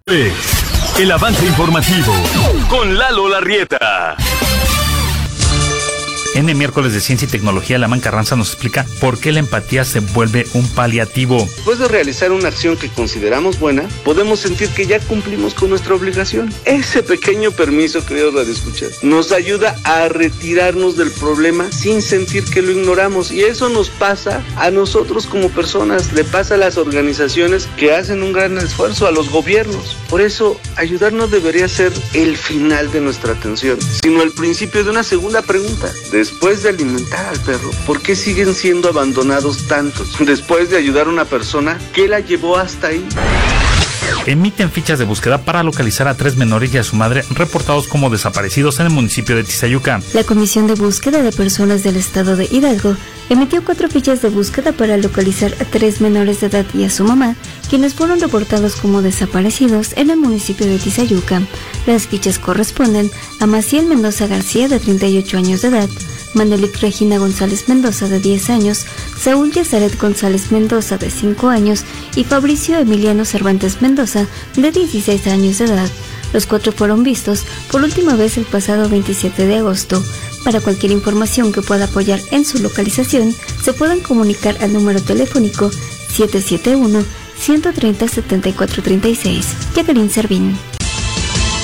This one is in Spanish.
El avance informativo con Lalo Larrieta. En el miércoles de Ciencia y Tecnología, Lamán Carranza nos explica por qué la empatía se vuelve un paliativo. Después de realizar una acción que consideramos buena, podemos sentir que ya cumplimos con nuestra obligación. Ese pequeño permiso, queridos radioescuchas, nos ayuda a retirarnos del problema sin sentir que lo ignoramos. Y eso nos pasa a nosotros como personas, le pasa a las organizaciones que hacen un gran esfuerzo, a los gobiernos. Por eso, ayudar no debería ser el final de nuestra atención, sino el principio de una segunda pregunta. Después de alimentar al perro, ¿por qué siguen siendo abandonados tantos? Después de ayudar a una persona, ¿qué la llevó hasta ahí? Emiten fichas de búsqueda para localizar a 3 menores y a su madre reportados como desaparecidos en el municipio de Tizayuca. La Comisión de Búsqueda de Personas del Estado de Hidalgo emitió 4 fichas de búsqueda para localizar a 3 menores de edad y a su mamá, quienes fueron reportados como desaparecidos en el municipio de Tizayuca. Las fichas corresponden a Maciel Mendoza García, de 38 años de edad, Manelik Regina González Mendoza, de 10 años, Saúl Yazaret González Mendoza, de 5 años, y Fabricio Emiliano Cervantes Mendoza, de 16 años de edad. Los 4 fueron vistos por última vez el pasado 27 de agosto. Para cualquier información que pueda apoyar en su localización, se pueden comunicar al número telefónico 771-130-7436. Jacqueline Servín.